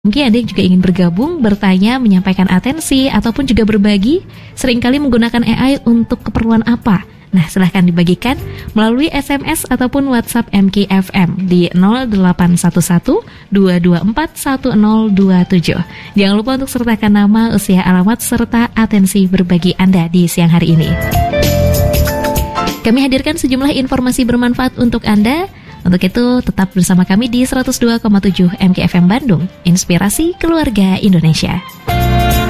Mungkin ada yang juga ingin bergabung, bertanya, menyampaikan atensi, ataupun juga berbagi, seringkali menggunakan AI untuk keperluan apa? Nah, silahkan dibagikan melalui SMS ataupun WhatsApp MKFM di 0811 224 1027. Jangan lupa untuk sertakan nama, usia, alamat, serta atensi berbagi Anda di siang hari ini. Kami hadirkan sejumlah informasi bermanfaat untuk Anda. Untuk itu, tetap bersama kami di 102,7 MKFM Bandung, Inspirasi Keluarga Indonesia.